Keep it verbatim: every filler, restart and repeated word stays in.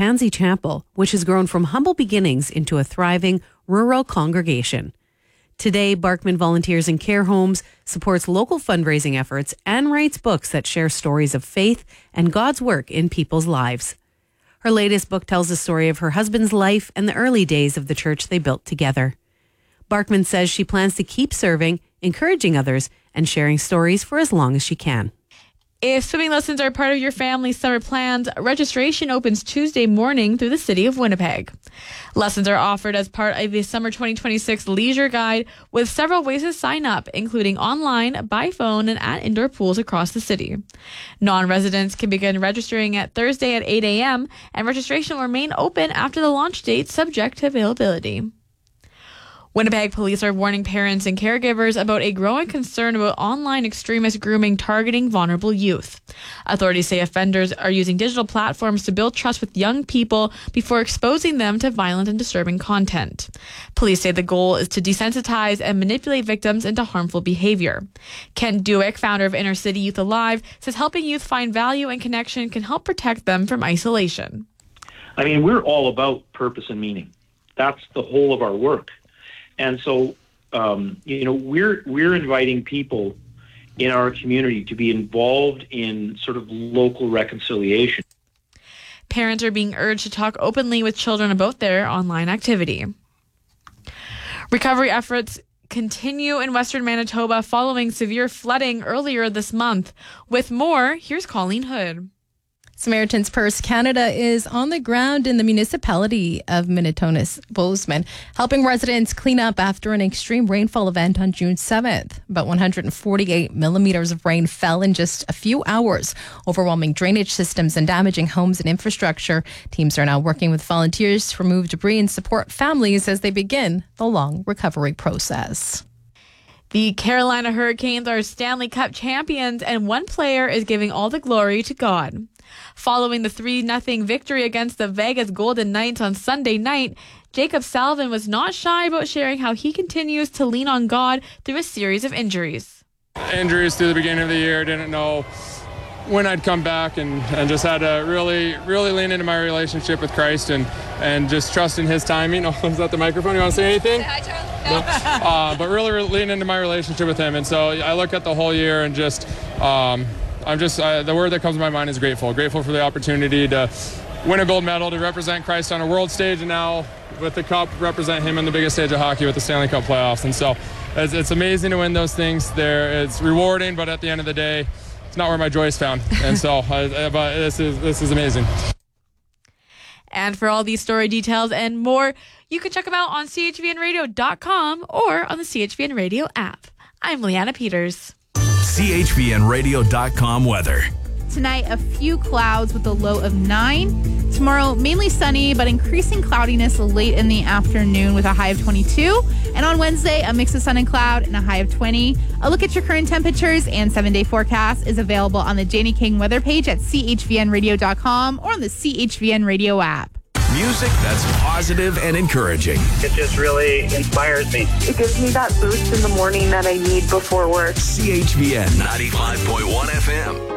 Pansy Chapel, which has grown from humble beginnings into a thriving rural congregation. Today, Barkman volunteers in care homes, supports local fundraising efforts, and writes books that share stories of faith and God's work in people's lives. Her latest book tells the story of her husband's life and the early days of the church they built together. Barkman says she plans to keep serving, encouraging others, and sharing stories for as long as she can. If swimming lessons are part of your family's summer plans, registration opens Tuesday morning through the City of Winnipeg. Lessons are offered as part of the Summer twenty twenty-six Leisure Guide with several ways to sign up, including online, by phone, and at indoor pools across the city. Non-residents can begin registering at Thursday at eight a.m., and registration will remain open after the launch date, subject to availability. Winnipeg police are warning parents and caregivers about a growing concern about online extremist grooming targeting vulnerable youth. Authorities say offenders are using digital platforms to build trust with young people before exposing them to violent and disturbing content. Police say the goal is to desensitize and manipulate victims into harmful behavior. Kent Dewick, founder of Inner City Youth Alive, says helping youth find value and connection can help protect them from isolation. I mean, we're all about purpose and meaning. That's the whole of our work. And so, um, you know, we're we're inviting people in our community to be involved in sort of local reconciliation. Parents are being urged to talk openly with children about their online activity. Recovery efforts continue in Western Manitoba following severe flooding earlier this month. With more, here's Colleen Hood. Samaritan's Purse Canada is on the ground in the municipality of Minnetonka Bozeman, helping residents clean up after an extreme rainfall event on June seventh. About one hundred forty-eight millimeters of rain fell in just a few hours, overwhelming drainage systems and damaging homes and infrastructure. Teams are now working with volunteers to remove debris and support families as they begin the long recovery process. The Carolina Hurricanes are Stanley Cup champions, and one player is giving all the glory to God. Following the three nothing victory against the Vegas Golden Knights on Sunday night, Jacob Salvin was not shy about sharing how he continues to lean on God through a series of injuries. Injuries through the beginning of the year, didn't know when I'd come back, and, and just had to really, really lean into my relationship with Christ and, and just trust in his timing. Oh, is that the microphone? You want to say anything? Say hi, Charlie. No. uh, but really re- lean into my relationship with him. And so I look at the whole year and just, um, I'm just, uh, the word that comes to my mind is grateful. Grateful for the opportunity to win a gold medal, to represent Christ on a world stage, and now with the cup, represent him on the biggest stage of hockey with the Stanley Cup playoffs. And so it's, it's amazing to win those things. There, it's rewarding, but at the end of the day, it's not where my joy is found. And so, uh, but this is this is amazing. And for all these story details and more, you can check them out on C H V N radio dot com or on the C H V N Radio app. I'm Leanna Peters. C H V N radio dot com weather. Tonight, a few clouds with a low of nine. Tomorrow, mainly sunny, but increasing cloudiness late in the afternoon with a high of twenty-two. And on Wednesday, a mix of sun and cloud and a high of twenty. A look at your current temperatures and seven-day forecast is available on the Janie King weather page at C H V N radio dot com or on the C H V N Radio app. Music that's positive and encouraging. It just really inspires me. It gives me that boost in the morning that I need before work. C H V N ninety-five point one F M.